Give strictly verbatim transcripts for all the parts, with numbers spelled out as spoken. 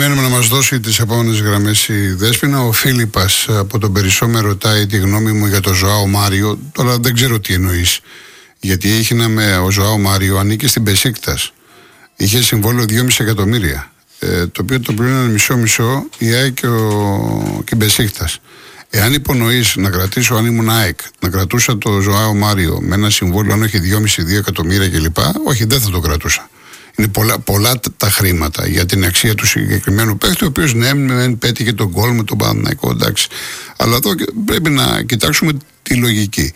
Περιμένουμε να μας δώσει τις επόμενες γραμμές η Δέσποινα. Ο Φίλιππας από τον Περισσό με ρωτάει τη γνώμη μου για τον Ζωάο Μάριο. Τώρα δεν ξέρω τι εννοείς. Γιατί έχει να με ο Ζωάο Μάριο ανήκει στην Μπεσίκτας. Είχε συμβόλαιο δυόμισι εκατομμύρια. Ε, το οποίο το πλήρωναν μισό-μισό η ΑΕΚ και, ο... και η Μπεσίκτας. Εάν υπονοείς να κρατήσω, αν ήμουν ΑΕΚ, να κρατούσα το Ζωάο Μάριο με ένα συμβόλαιο, αν όχι δυόμισι με δύο εκατομμύρια κλπ., όχι, δεν θα το κρατούσα. Είναι πολλά, πολλά τα χρήματα για την αξία του συγκεκριμένου παίκτη, ο οποίος ναι, δεν πέτυχε τον γκολ με τον Παναθηναϊκό, εντάξει. Αλλά εδώ πρέπει να κοιτάξουμε τη λογική.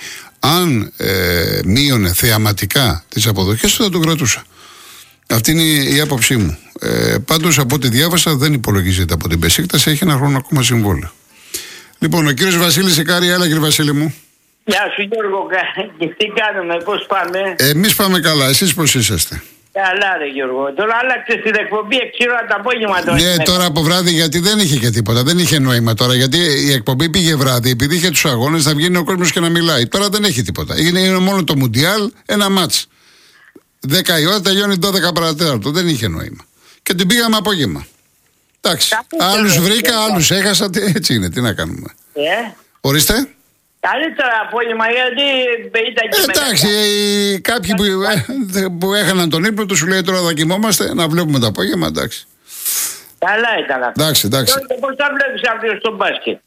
Αν ε, μείωνε θεαματικά τις αποδοχές του, θα τον κρατούσα. Αυτή είναι η, η άποψή μου. Ε, πάντως, από ό,τι διάβασα, δεν υπολογίζεται από την Μπεσίκτας, έχει ένα χρόνο ακόμα συμβόλαιο. Λοιπόν, ο κύριος Βασίλης Σικάρη, έλα κύριε Βασίλη μου. Γεια σου Γιώργο, τι κάνουμε, πώς πάμε? Εμείς πάμε καλά, εσείς πώς είσαστε? Καλά ρε Γιώργο, τώρα άλλαξε την εκπομπή έξι ώρα το απόγευμα τώρα. Ναι, τώρα από βράδυ, γιατί δεν είχε και τίποτα, δεν είχε νόημα τώρα, γιατί η εκπομπή πήγε βράδυ, επειδή είχε τους αγώνες να βγαίνει ο κόσμος και να μιλάει. Τώρα δεν έχει τίποτα, είναι, είναι μόνο το Μουντιάλ, ένα μάτς. δέκα η ώρα τελειώνει δώδεκα παρατέταρτο, δεν είχε νόημα. Και την πήγαμε απόγευμα. Εντάξει, άλλους βρήκα, άλλους έχασα, έτσι είναι, τι να κάνουμε. Ε? Ορίστε. Καλύτερα απόγευμα, γιατί ήταν και εντάξει, μετά. Κάποιοι που, ε, που έχαναν τον ύπνο του σου λέει τώρα θα κοιμόμαστε, να βλέπουμε το απόγευμα, εντάξει. Καλά ήταν αυτό. Εντάξει, εντάξει. Πώς θα βλέπεις αύριο στο μπάσκετ?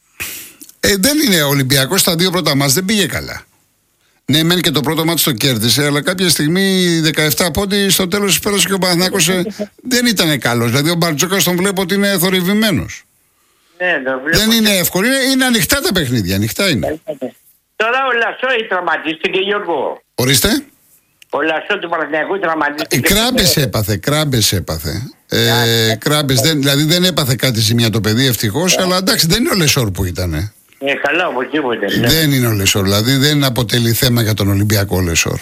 Ε, δεν είναι ο Ολυμπιακός στα δύο πρώτα μάτς, δεν πήγε καλά. Ναι, μεν και το πρώτο μάτς το κέρδισε, αλλά κάποια στιγμή δεκαεπτά πόντι στο τέλος πέρασε και ο Παναθηναϊκός δεν ήταν καλός. Δηλαδή ο Μπαρτζόκας τον βλέπω ότι είναι θορυβημένος. Ναι, δεν είναι εύκολο, είναι, είναι ανοιχτά τα παιχνίδια, ανοιχτά είναι. Τώρα ο Λασό τραυματίστηκε, Γιώργο. Ορίστε. Ο Λασό του Παναθηναϊκού τραυματίστηκε. Κράμπες έπαθε, κράμπες έπαθε. Ε, κράμπες, δεν, δηλαδή δεν έπαθε κάτι ζημιά το παιδί ευτυχώς, αλλά εντάξει δεν είναι ο Λεσόρ που ήτανε. Ε, καλά, οπωσδήποτε. Ναι. Δεν είναι ο Λεσόρ, δηλαδή δεν αποτελεί θέμα για τον Ολυμπιακό Λεσόρ.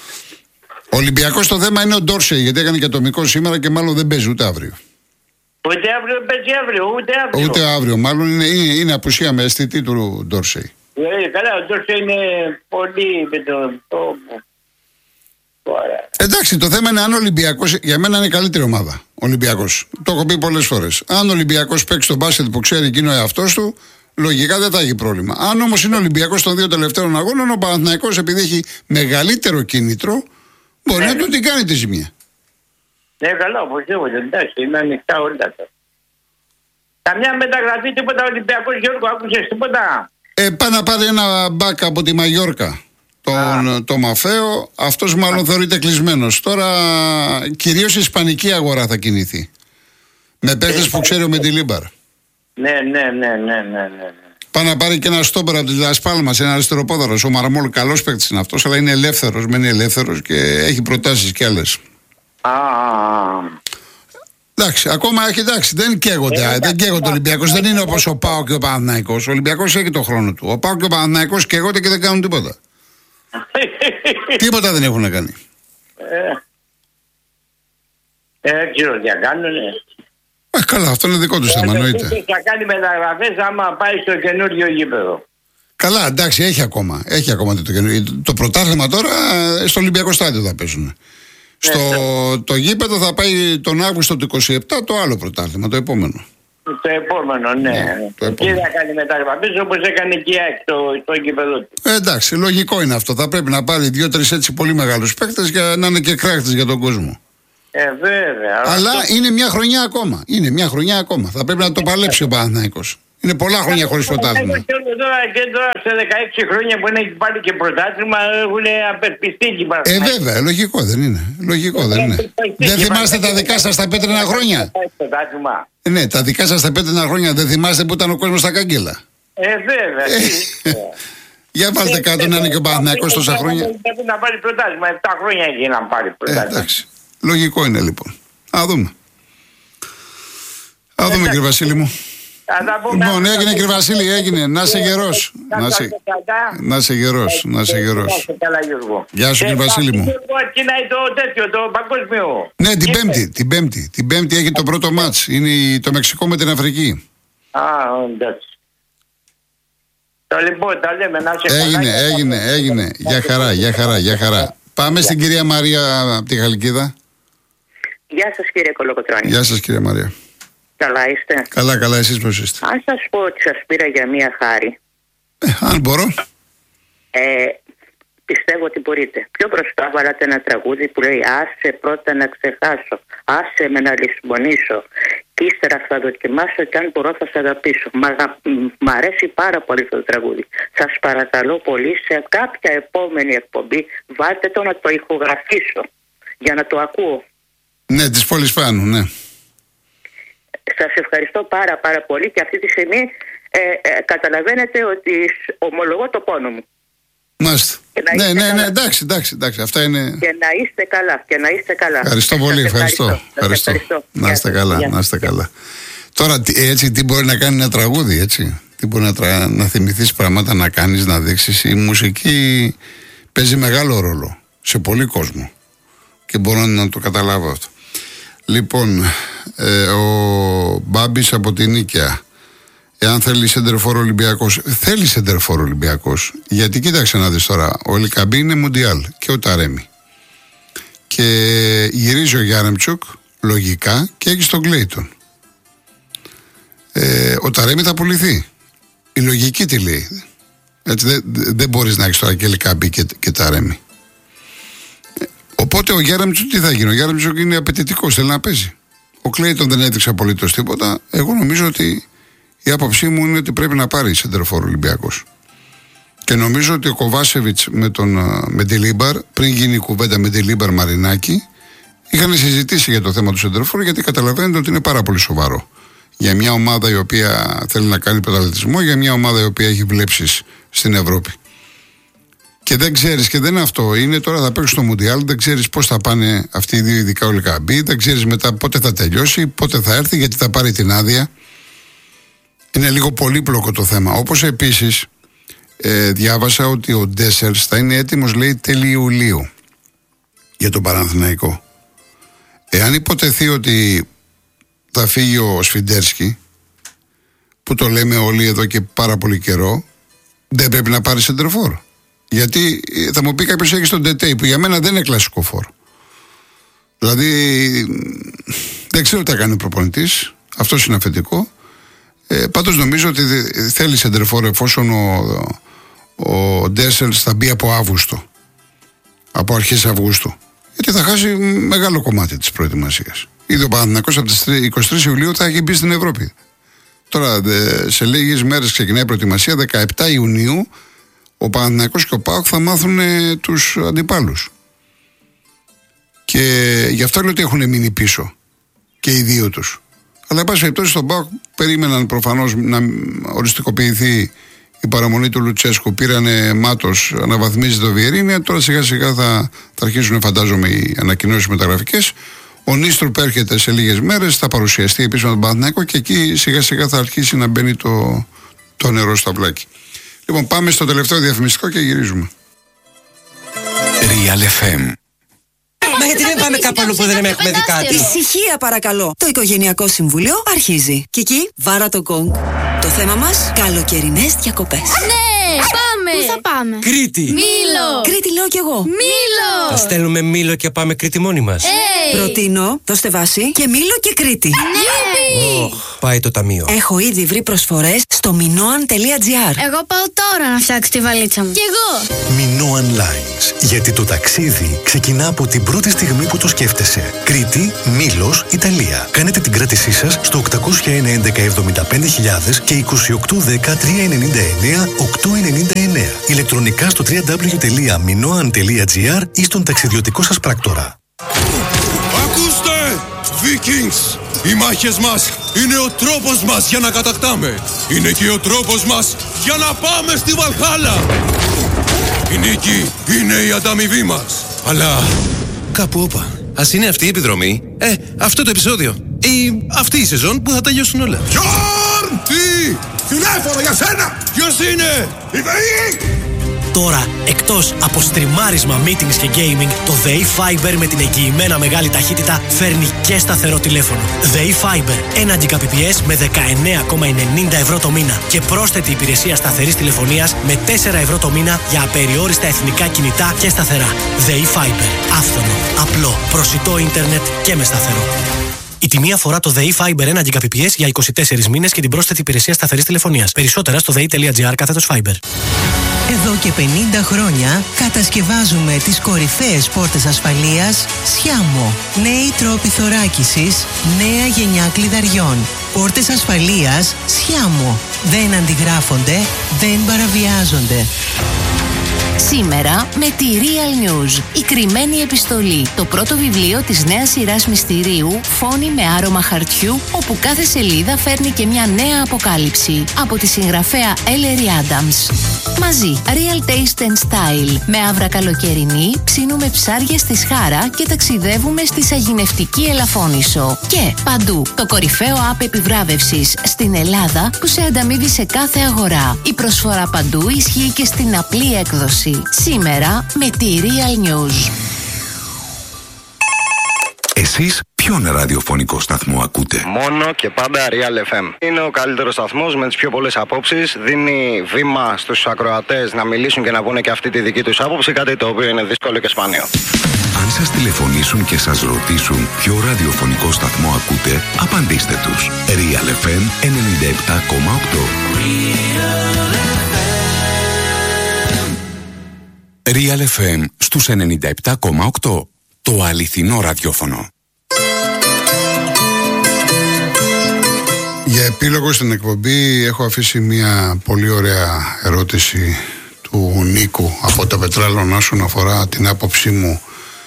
Ο Ολυμπιακός το θέμα είναι ο Ντόρσεϊ, γιατί έκανε και ατομικό σήμερα και μάλλον δεν παίζει ούτε αύριο. Ούτε αύριο παίζει αύριο, ούτε αύριο. Ούτε αύριο, μάλλον είναι, είναι, είναι απουσία με αισθητή του Ντόρσεϊ. Ε, καλά, ο Ντόρσεϊ είναι πολύ με το. το... Εντάξει, το θέμα είναι αν ο Ολυμπιακός, για μένα είναι η καλύτερη ομάδα. Ο Ολυμπιακός. Το έχω πει πολλές φορές. Αν ο Ολυμπιακός παίξει τον μπάσκετ που ξέρει εκείνο ο εαυτός του, λογικά δεν θα έχει πρόβλημα. Αν όμως είναι ο Ολυμπιακός των δύο τελευταίων αγώνων, ο Παναθηναϊκός επειδή έχει μεγαλύτερο κίνητρο, μπορεί ναι. να του την κάνει τη ζημία. Ναι, καλά, οπωσδήποτε. Εντάξει, είναι ανοιχτά όλα τα. Καμιά μεταγραφή, τίποτα Ολυμπιακός, Γιώργο, άκουσες τίποτα? Ε, πάει να πάρει ένα μπακ από τη Μαγιόρκα. Τον, το Μαφαίο, αυτός μάλλον θεωρείται κλεισμένος. Τώρα κυρίως η ισπανική αγορά θα κινηθεί. Με παίκτες που ξέρει ο Μεντιλίμπαρ. Ναι, ναι, ναι, ναι, ναι, ναι. Πάει να πάρει και ένα στόπερ από τη Λας Πάλμας, ένα αριστεροπόδαρος. Ο Μαρμόλ, καλός παίκτης είναι αυτός, αλλά είναι ελεύθερος, μένει ελεύθερος και έχει προτάσεις κι άλλες. Α, εντάξει, ακόμα έχει, εντάξει, δεν καίγονται, ε, δεν καίγονται ο Ολυμπιακός, δεν είναι όπως ο ΠΑΟ και ο Παναθηναϊκός. Ο Ολυμπιακός έχει το χρόνο του. Ο ΠΑΟ και ο Παναθηναϊκός καίγονται και δεν κάνουν τίποτα. Τίποτα δεν έχουν κάνει. Ε, δεν ξέρω τι θα κάνουνε. Ε, καλά, αυτό είναι δικό του θέμα, εννοείται. Θα κάνει μεταγραφές άμα πάει στο καινούριο γήπεδο. Καλά, εντάξει, έχει ακόμα. Έχει ακόμα το, το, το πρωτάθλημα τώρα στο Ολυμπιακό στάδιο θα παίζουν. Στο ναι, το γήπεδο θα πάει τον Αύγουστο του είκοσι επτά το άλλο πρωτάθλημα, το επόμενο. Το επόμενο, ναι. ναι το επόμενο. Και θα κάνει μεταγραφές όπως έκανε και η ΑΕΚ στο, στο γήπεδο του. Ε, εντάξει, λογικό είναι αυτό. Θα πρέπει να πάρει δύο-τρεις έτσι πολύ μεγάλους παίκτες για να είναι και κράχτες για τον κόσμο. Ε, βέβαια. Αλλά αυτό... είναι μια χρονιά ακόμα. Είναι μια χρονιά ακόμα. Θα πρέπει να το παλέψει ο Παναθηναϊκός. Είναι πολλά χρόνια χωρίς πρωτάθλημα. Και τώρα, και τώρα σε δεκαέξι χρόνια που έχει πάρει και πρωτάθλημα έχουν απερπιστεί και Ε, βέβαια, λογικό δεν είναι. Λογικό δεν είναι. Δεν θυμάστε τα δικά σας τα πέτρινα χρόνια? Ναι, τα δικά σας τα πέτρινα χρόνια δεν θυμάστε που ήταν ο κόσμος στα κάγκελα? Ε, βέβαια. Για βάλτε κάτω να είναι και ο Παναθηναϊκός τόσα χρόνια. Πρέπει να πάρει πρωτάθλημα. επτά χρόνια έχει να πάρει πρωτάθλημα. Εντάξει. Λογικό είναι λοιπόν. Α δούμε. Α δούμε κύριε Βασίλη μου. Λοιπόν, έγινε κύριε Βασίλη, έγινε. Να είσαι γερός. Να είσαι, να είσαι γερός. Να είσαι γερός. Γεια σου κύριε Βασίλη μου. το τέτοιο, το παγκόσμιο. Ναι, την Πέμπτη. Την Πέμπτη, την Πέμπτη έχει το πρώτο μάτς. Είναι το Μεξικό με την Αφρική. Α, εντάξει. Το λοιπόν, τα λέμε να σε Έγινε, έγινε, έγινε. Για χαρά, για χαρά, για χαρά. Πάμε στην κυρία Μαρία από τη Χαλκίδα. Γεια σας κύριε Κολοκοτρώνη. Γεια σας κυρία Μαρία. Καλά είστε? Καλά, καλά, εσείς πώς είστε? Αν σας πω ότι σας πήρα για μία χάρη. Ε, αν μπορώ. Ε, πιστεύω ότι μπορείτε. Πιο μπροστά βάλατε ένα τραγούδι που λέει άσε πρώτα να ξεχάσω, άσε με να λησμονήσω και ύστερα θα δοκιμάσω και αν μπορώ θα σε αγαπήσω. Μ' αγα... μ' αρέσει πάρα πολύ αυτό το τραγούδι. Σας παρακαλώ πολύ, σε κάποια επόμενη εκπομπή βάλτε το να το ηχογραφήσω για να το ακούω. Ναι, της Πόλης Πάνου, ναι. Σας ευχαριστώ πάρα πάρα πολύ και αυτή τη στιγμή ε, ε, καταλαβαίνετε ότι ομολογώ το πόνο μου. Μάλιστα. Ναι, ναι, ναι, εντάξει, εντάξει, εντάξει, αυτά είναι... Και να είστε καλά, και να είστε καλά. Ευχαριστώ πολύ, ευχαριστώ. ευχαριστώ. ευχαριστώ. ευχαριστώ. Να είστε καλά, Γεια. να είστε καλά. Τώρα, έτσι, τι μπορεί να κάνει ένα τραγούδι, έτσι. Τι μπορεί να, τρα... να θυμηθείς πράγματα να κάνεις, να δείξεις. Η μουσική παίζει μεγάλο ρόλο σε πολύ κόσμο. Και μπορώ να το καταλάβω αυτό. Λοιπόν, ε, ο Μπάμπης από την Νίκαια. Εάν θέλει σεντερφόρ Ολυμπιακός, θέλει σεντερφόρ Ολυμπιακός. Γιατί κοίταξε να δεις τώρα, ο Ελκαμπή είναι Μουντιάλ και ο Ταρέμι. Και γυρίζει ο Γιάρεμτσουκ, λογικά, και έχει τον Κλέιτον. Ε, ο Ταρέμι θα πουληθεί. Η λογική τι λέει. Έτσι, δεν δε μπορείς να έχεις τώρα και Ελκαμπή και, και Ταρέμι. Οπότε ο Γιάρεμτσουκ τι θα γίνει? Ο Γιάρεμτσουκ είναι απαιτητικός, θέλει να παίζει. Ο Κλέιτον δεν έδειξε απολύτως τίποτα. Εγώ νομίζω ότι η άποψή μου είναι ότι πρέπει να πάρει σεντερφόρ Ολυμπιακός. Και νομίζω ότι ο Κοβάσεβιτς με τον Μεντιλίμπαρ, πριν γίνει η κουβέντα με Μεντιλίμπαρ Μαρινάκη, είχαν συζητήσει για το θέμα του σεντερφόρ, γιατί καταλαβαίνετε ότι είναι πάρα πολύ σοβαρό. Για μια ομάδα η οποία θέλει να κάνει πρωταθλητισμό, για μια ομάδα η οποία έχει βλέψεις στην Ευρώπη. Και δεν ξέρεις, και δεν είναι αυτό. Είναι τώρα θα παίξουν στο Μουντιάλ, δεν ξέρεις πώς θα πάνε αυτοί οι δύο, ειδικά ο Ελκαμπή, δεν ξέρεις μετά πότε θα τελειώσει, πότε θα έρθει, γιατί θα πάρει την άδεια. Είναι λίγο πολύπλοκο το θέμα. Όπως επίσης ε, διάβασα ότι ο Ντέσσερς θα είναι έτοιμος, λέει, τέλη Ιουλίου για τον Παναθηναϊκό. Εάν υποτεθεί ότι θα φύγει ο Σφιντέρσκι, που το λέμε όλοι εδώ και πάρα πολύ καιρό, δεν πρέπει να πάρει σεντερφόρ. Γιατί θα μου πει κάποιος έχει τον Ντετέι, που για μένα δεν είναι κλασικό φόρ. Δηλαδή δεν ξέρω τι θα κάνει ο προπονητής. Αυτός είναι αφεντικό. Ε, πάντως νομίζω ότι θέλει σεντερφόρ εφόσον ο, ο Ντέσσερς θα μπει από Αύγουστο, από αρχές Αυγούστου, γιατί θα χάσει μεγάλο κομμάτι της προετοιμασίας. Ήδη ο Παναθηναϊκός από τις είκοσι τρεις Ιουλίου θα έχει μπει στην Ευρώπη. Τώρα σε λίγες μέρες ξεκινάει η προετοιμασία. Δεκαεπτά Ιουνίου ο Παναθηναϊκός και ο ΠΑΟΚ θα μάθουν ε, τους αντιπάλους. Και γι' αυτό λέω ότι έχουν μείνει πίσω και οι δύο τους. Αλλά εν πάση περιπτώσει στον ΠΑΟΚ περίμεναν προφανώς να οριστικοποιηθεί η παραμονή του Λουτσέσκου. Πήρανε μάτος, αναβαθμίζει το Βιερίνια. Τώρα σιγά σιγά θα, θα αρχίσουν, φαντάζομαι, οι ανακοινώσεις μεταγραφικές. Ο Νίστρουπ έρχεται σε λίγες μέρες, θα παρουσιαστεί επίσης με τον Παναθηναϊκό και εκεί σιγά σιγά θα αρχίσει να μπαίνει το, το νερό στο αυλάκι. Λοιπόν, πάμε στο τελευταίο διαφημιστικό και γυρίζουμε. Real εφ εμ. Μα γιατί δεν πάμε κάπου αλλού που δεν έχουμε δει κάτι? Ησυχία παρακαλώ. Το Οικογενειακό Συμβούλιο αρχίζει. Κική, βάρα το γκονγκ. Το θέμα μας, καλοκαιρινές διακοπές. Ναι, πάμε! Πού θα πάμε? Κρήτη. Μήλο! Κρήτη λέω κι εγώ. Μήλο! Θα στέλνουμε Μήλο και πάμε Κρήτη μόνοι μας. Hey. Προτείνω, δώστε βάση, και Μήλο και Κρήτη. Ναι! Oh, πάει το ταμείο. Έχω ήδη βρει προσφορές στο μινόαν τελεία τζι άρ. Εγώ πάω τώρα να φτιάξω τη βαλίτσα μου. Κι εγώ! Minoan Lines. Γιατί το ταξίδι ξεκινά από την πρώτη στιγμή που το σκέφτεσαι. Κρήτη, Μήλος, Ιταλία. Κάνετε την κράτησή σας στο οκτακόσια ένα έντεκα εβδομήντα πέντε χιλιάδες και είκοσι οκτώ δέκα τριακόσια ενενήντα εννέα οκτακόσια ενενήντα εννέα. Ηλεκτρονικά στο double-u double-u double-u τελεία minoan τελεία τζι άρ ή στον ταξιδιωτικό σας πράκτορα. Ακούστε! Vikings! Οι μάχες μας είναι ο τρόπος μας για να κατακτάμε. Είναι και ο τρόπος μας για να πάμε στη Βαλχάλα. Η νίκη είναι η ανταμοιβή μας. Αλλά κάπου όπα. Ας είναι αυτή η επιδρομή, ε, αυτό το επεισόδιο ή αυτή η σεζόν που θα τελειώσουν όλα. Γιόρν! Τι! Τηλέφωνο για σένα! Ποιος είναι? Η ΔΕΗ! Τώρα, εκτός από στριμάρισμα, meetings και gaming, το ΔΕΗ Fiber με την εγγυημένα μεγάλη ταχύτητα φέρνει και σταθερό τηλέφωνο. ΔΕΗ Fiber, ένα Gbps με δεκαεννέα κόμμα ενενήντα ευρώ το μήνα και πρόσθετη υπηρεσία σταθερής τηλεφωνίας με τέσσερα ευρώ το μήνα για απεριόριστα εθνικά κινητά και σταθερά. ΔΕΗ Fiber, άφθονο, απλό, προσιτό ίντερνετ και με σταθερό. Η τιμή αφορά το ΔΕΗ Fiber ένα Gbps για είκοσι τέσσερις μήνες και την πρόσθετη υπηρεσία σταθερής τηλεφωνίας. Περισσότερα στο dei.gr κάθετος Fiber. Εδώ και πενήντα χρόνια κατασκευάζουμε τις κορυφαίες πόρτες ασφαλείας Sciamo. Νέοι τρόποι θωράκισης, νέα γενιά κλειδαριών. Πόρτες ασφαλείας Sciamo. Δεν αντιγράφονται, δεν παραβιάζονται. Σήμερα με τη Real News, η κρυμμένη επιστολή, το πρώτο βιβλίο της νέας σειράς μυστηρίου «Φόνοι με άρωμα χαρτιού», όπου κάθε σελίδα φέρνει και μια νέα αποκάλυψη από τη συγγραφέα Ellery Adams. Μαζί, Real Taste and Style, με άβρα καλοκαιρινή, ψήνουμε ψάρια στη Σχάρα και ταξιδεύουμε στη σαγηνευτική Ελαφώνησο. Και παντού, το κορυφαίο app επιβράβευσης στην Ελλάδα που σε ανταμείβει σε κάθε αγορά. Η προσφορά παντού ισχύει και στην απλή έκδοση. Σήμερα με τη Real News. Εσείς ποιον ραδιοφωνικό σταθμό ακούτε? Μόνο και πάντα Real εφ εμ. Είναι ο καλύτερος σταθμός με τις πιο πολλές απόψεις. Δίνει βήμα στους ακροατές να μιλήσουν και να πούνε και αυτή τη δική τους άποψη, κάτι το οποίο είναι δύσκολο και σπάνιο. Αν σας τηλεφωνήσουν και σας ρωτήσουν ποιο ραδιοφωνικό σταθμό ακούτε, απαντήστε τους. Real εφ εμ ενενήντα επτά κόμμα οκτώ. Real εφ εμ στους ενενήντα επτά κόμμα οκτώ. Το αληθινό ραδιόφωνο. Για επίλογο στην εκπομπή έχω αφήσει μια πολύ ωραία ερώτηση του Νίκου από τα Πετράλωνα όσον αφορά την άποψή μου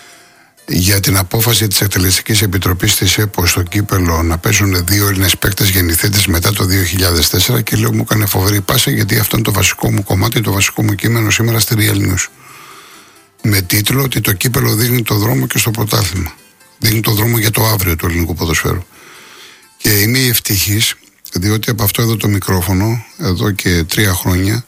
για την απόφαση της Εκτελεστικής Επιτροπής της ΕΠΟ στο κύπελο να παίζουν δύο Έλληνες παίκτες γεννηθέντες μετά το δύο χιλιάδες τέσσερα, και λέω μου έκανε φοβερή πάσα, γιατί αυτό είναι το βασικό μου κομμάτι, το βασικό μου κείμενο σήμερα στη Real News. Με τίτλο ότι το κύπελο δείχνει το δρόμο και στο πρωτάθλημα. Δείχνει το δρόμο για το αύριο του ελληνικού ποδοσφαίρου. Και είμαι ευτυχής, διότι από αυτό εδώ το μικρόφωνο, εδώ και τρία χρόνια,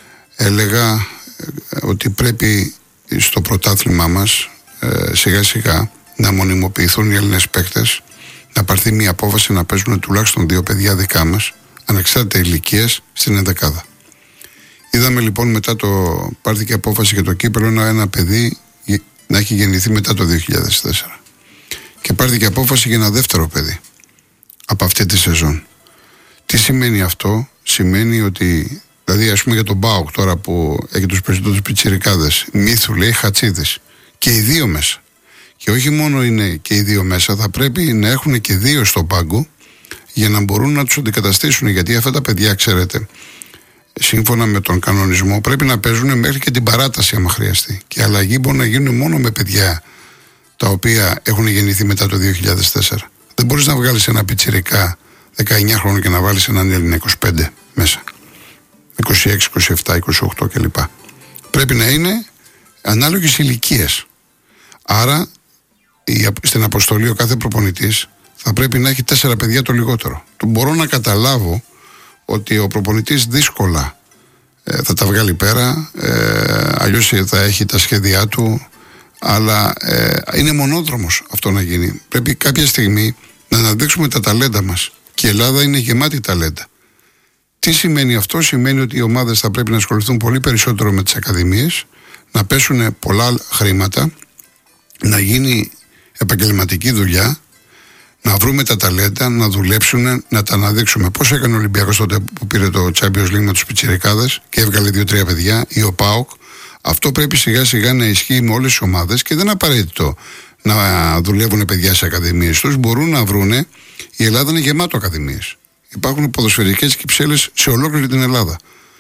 έλεγα ότι πρέπει στο πρωτάθλημά μας ε, σιγά σιγά να μονιμοποιηθούν οι Έλληνες παίκτες, να πάρθει μια απόφαση να παίζουν τουλάχιστον δύο παιδιά δικά μας, ανεξάρτητα ηλικίας, στην ενδεκάδα. Είδαμε λοιπόν μετά το πάρθηκε απόφαση για το κύπελο ένα, ένα παιδί να έχει γεννηθεί μετά το δύο χιλιάδες τέσσερα. Και πάρθηκε απόφαση για ένα δεύτερο παιδί από αυτή τη σεζόν. Τι σημαίνει αυτό? Σημαίνει ότι, δηλαδή ας πούμε για τον ΠΑΟΚ τώρα που έχει τους περισσότερους πιτσιρικάδες, Μύθου λέει, Χατσίδης, και οι δύο μέσα. Και όχι μόνο είναι και οι δύο μέσα, θα πρέπει να έχουν και δύο στο πάγκο για να μπορούν να τους αντικαταστήσουν, γιατί αυτά τα παιδιά, ξέρετε, σύμφωνα με τον κανονισμό πρέπει να παίζουν μέχρι και την παράταση άμα χρειαστεί, και αλλαγή μπορεί να γίνουν μόνο με παιδιά τα οποία έχουν γεννηθεί μετά το δύο χιλιάδες τέσσερα. Δεν μπορείς να βγάλεις ένα πιτσιρικά δεκαεννιά χρόνων και να βάλεις έναν Έλληνα είκοσι πέντε μέσα, είκοσι έξι, είκοσι επτά, είκοσι οκτώ κλπ. Πρέπει να είναι ανάλογες ηλικίες. Άρα στην αποστολή ο κάθε προπονητής θα πρέπει να έχει τέσσερα παιδιά το λιγότερο. Μπορώ να καταλάβω ότι ο προπονητής δύσκολα ε, θα τα βγάλει πέρα, ε, αλλιώς θα έχει τα σχέδιά του, αλλά ε, είναι μονόδρομος αυτό να γίνει. Πρέπει κάποια στιγμή να αναδείξουμε τα ταλέντα μας, και η Ελλάδα είναι γεμάτη ταλέντα. Τι σημαίνει αυτό? Σημαίνει ότι οι ομάδες θα πρέπει να ασχοληθούν πολύ περισσότερο με τις ακαδημίες, να πέσουν πολλά χρήματα, να γίνει επαγγελματική δουλειά, να βρούμε τα ταλέντα, να δουλέψουν, να τα αναδείξουμε. Πώς έκανε ο Ολυμπιακός τότε που πήρε το Champions League με τους πιτσιρικάδες και έβγαλε δύο-τρία παιδιά, ή ο ΠΑΟΚ. Αυτό πρέπει σιγά σιγά να ισχύει με όλες τις ομάδες, και δεν είναι απαραίτητο να δουλεύουν παιδιά σε ακαδημίες τους. Μπορούν να βρούνε. Η Ελλάδα είναι γεμάτο ακαδημίες. Υπάρχουν ποδοσφαιρικές κυψέλες σε ολόκληρη την Ελλάδα.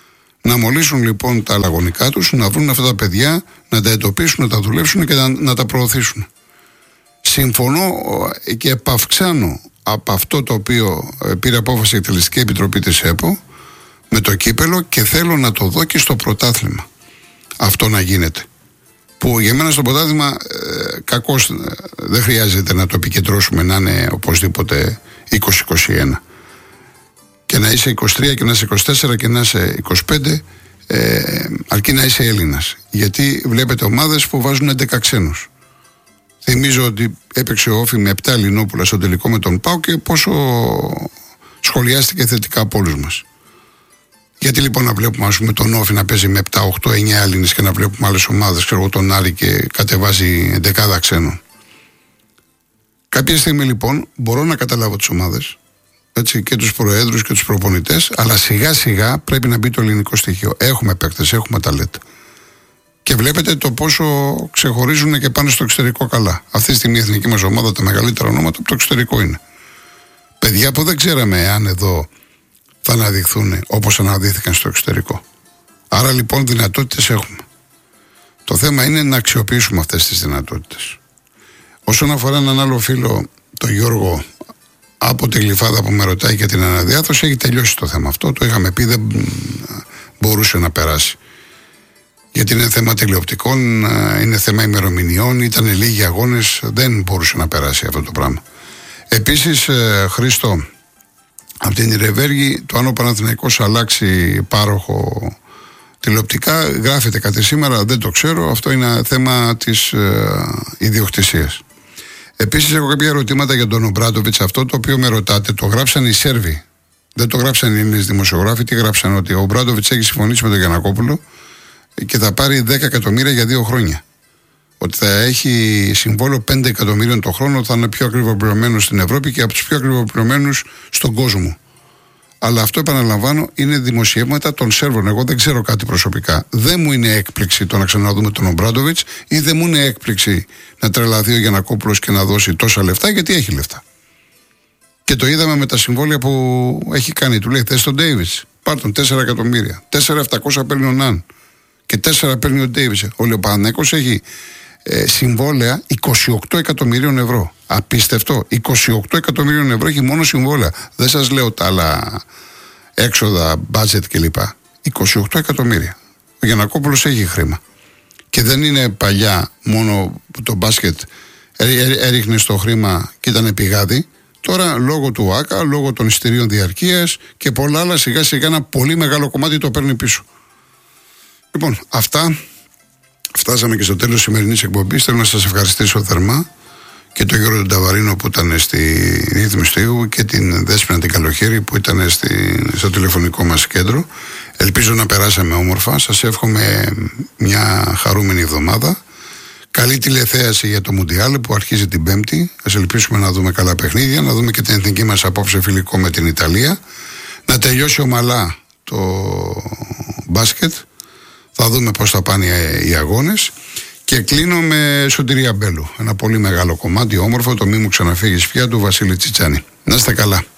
Να μολύσουν λοιπόν τα αλλαγωνικά τους, να βρουν αυτά τα παιδιά, να τα εντοπίσουν, να τα δουλέψουν και να, να τα προωθήσουν. Συμφωνώ και επαυξάνω από αυτό το οποίο πήρε απόφαση η Εκτελεστική Επιτροπή της ΕΠΟ με το κύπελο, και θέλω να το δω και στο πρωτάθλημα αυτό να γίνεται. Που για μένα στο πρωτάθλημα ε, κακώς ε, δεν χρειάζεται να το επικεντρώσουμε να είναι οπωσδήποτε είκοσι είκοσι ένα. Και να είσαι είκοσι τρία και να είσαι είκοσι τέσσερα και να είσαι είκοσι πέντε, ε, αρκεί να είσαι Έλληνας. Γιατί βλέπετε ομάδες που βάζουν έντεκα ξένους. Θυμίζω ότι έπαιξε ο Όφη με επτά Ελληνόπουλα στο τελικό με τον ΠΑΟ, και πόσο σχολιάστηκε θετικά από όλους μας. Γιατί λοιπόν να βλέπουμε, ας πούμε, τον Όφη να παίζει με επτά, οκτώ, εννιά Έλληνες και να βλέπουμε άλλες ομάδες, ξέρω εγώ, τον Άρη, και κατεβάζει δεκάδα ξένων. Κάποια στιγμή λοιπόν μπορώ να καταλάβω τις ομάδες, έτσι, και τους προέδρους και τους προπονητές, αλλά σιγά σιγά πρέπει να μπει το ελληνικό στοιχείο. Έχουμε παίκτες, έχουμε ταλέντα. Και βλέπετε το πόσο ξεχωρίζουν και πάνε στο εξωτερικό καλά. Αυτή τη στιγμή η εθνική μας ομάδα, τα μεγαλύτερα ονόματα από το εξωτερικό είναι. Παιδιά που δεν ξέραμε αν εδώ θα αναδειχθούν όπως αναδείχθηκαν στο εξωτερικό. Άρα λοιπόν δυνατότητες έχουμε. Το θέμα είναι να αξιοποιήσουμε αυτές τις δυνατότητες. Όσον αφορά έναν άλλο φίλο, τον Γιώργο από τη Γλυφάδα που με ρωτάει για την αναδιάθρωση, έχει τελειώσει το θέμα αυτό. Το είχαμε πει, δεν μπορούσε να περάσει. Γιατί είναι θέμα τηλεοπτικών, είναι θέμα ημερομηνιών, ήταν λίγοι αγώνες, δεν μπορούσε να περάσει αυτό το πράγμα. Επίσης, Χρήστο, από την Ιρεβέργη, το αν ο Παναθηναϊκός αλλάξει πάροχο τηλεοπτικά, γράφεται κάτι σήμερα, δεν το ξέρω, αυτό είναι θέμα της ε, ιδιοκτησίας. Επίσης, έχω κάποια ερωτήματα για τον Ομπράντοβιτς, αυτό το οποίο με ρωτάτε, το γράψαν οι Σέρβοι. Δεν το γράψαν οι Έλληνες δημοσιογράφοι, τι γράψαν, ότι ο Ομπράντοβιτς έχει συμφωνήσει με τον Γιαννακόπουλο και θα πάρει δέκα εκατομμύρια για δύο χρόνια. Ότι θα έχει συμβόλαιο πέντε εκατομμύριων το χρόνο, θα είναι πιο ακριβοπληρωμένος στην Ευρώπη και από τους πιο ακριβοπληρωμένους στον κόσμο. Αλλά αυτό, επαναλαμβάνω, είναι δημοσιεύματα των Σέρβων. Εγώ δεν ξέρω κάτι προσωπικά. Δεν μου είναι έκπληξη το να ξαναδούμε τον Ομπράντοβιτς ή δεν μου είναι έκπληξη να τρελαθεί ο Γιαννακόπουλος και να δώσει τόσα λεφτά, γιατί έχει λεφτά. Και το είδαμε με τα συμβόλαια που έχει κάνει. Του λέει: θες τον Ντέιβιτς, πάρ' τον τέσσερα εκατομμύρια. τέσσερα χιλιάδες επτακόσια παίρνει ο Ναν και τέσσερα παίρνει ο Ντέιβιτς. Ο Παναθηναϊκός έχει ε, συμβόλαια είκοσι οκτώ εκατομμυρίων ευρώ. Απίστευτο. είκοσι οκτώ εκατομμυρίων ευρώ έχει μόνο συμβόλαια. Δεν σας λέω τα άλλα έξοδα, budget κλπ. είκοσι οκτώ εκατομμύρια. Ο Γιαννακόπουλος έχει χρήμα. Και δεν είναι παλιά μόνο που το μπάσκετ έριχνε στο χρήμα και ήταν πηγάδι. Τώρα λόγω του ΆΚΑ, λόγω των εισιτηρίων διαρκείας και πολλά άλλα, σιγά σιγά ένα πολύ μεγάλο κομμάτι το παίρνει πίσω. Λοιπόν, αυτά. Φτάσαμε και στο τέλος της σημερινής εκπομπής. Θέλω να σας ευχαριστήσω θερμά και τον Γιώργο τον Ταβαρίνο που ήταν στη ρύθμιση του ήχου και την Δέσποινα την Καλοχέρη που ήταν στη, στο τηλεφωνικό μας κέντρο. Ελπίζω να περάσαμε όμορφα. Σας εύχομαι μια χαρούμενη εβδομάδα. Καλή τηλεθέαση για το Μουντιάλ που αρχίζει την Πέμπτη. Ας ελπίσουμε να δούμε καλά παιχνίδια, να δούμε και την εθνική μας απόψε φιλικό με την Ιταλία. Να τελειώσει ομαλά το μπάσκετ. Θα δούμε πώς θα πάνε οι αγώνες. Και κλείνω με Σωτηρία Μπέλου. Ένα πολύ μεγάλο κομμάτι, όμορφο, το «Μη μου ξαναφύγεις πια» του Βασίλη Τσιτσάνη. Να είστε καλά.